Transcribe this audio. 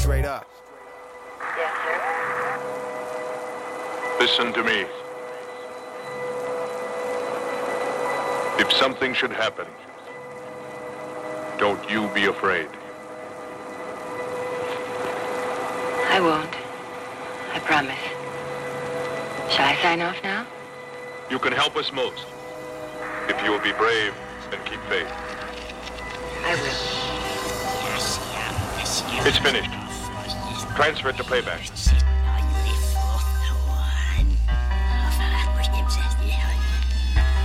straight up. Yes, sir. Listen to me. If something should happen, don't you be afraid. I won't. I promise. Shall I sign off now? You can help us most. If you will be brave and keep faith. I will. It's finished. Transfer it to playback.